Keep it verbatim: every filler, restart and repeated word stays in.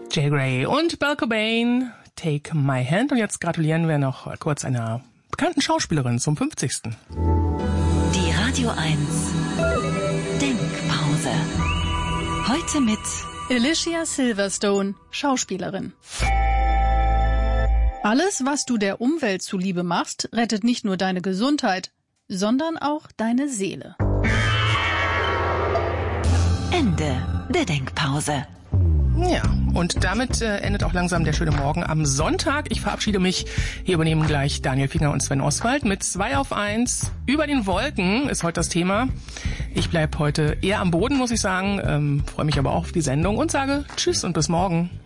Jay Gray und Belle Cobain, Take My Hand. Und jetzt gratulieren wir noch kurz einer bekannten Schauspielerin zum fünfzigsten Die Radio eins Denkpause. Heute mit Alicia Silverstone, Schauspielerin. Alles, was du der Umwelt zuliebe machst, rettet nicht nur deine Gesundheit, sondern auch deine Seele. Ende der Denkpause. Ja, und damit äh, endet auch langsam der schöne Morgen am Sonntag. Ich verabschiede mich. Hier übernehmen gleich Daniel Finger und Sven Oswald mit zwei auf eins. Über den Wolken ist heute das Thema. Ich bleib heute eher am Boden, muss ich sagen. Ähm, freue mich aber auch auf die Sendung und sage Tschüss und bis morgen.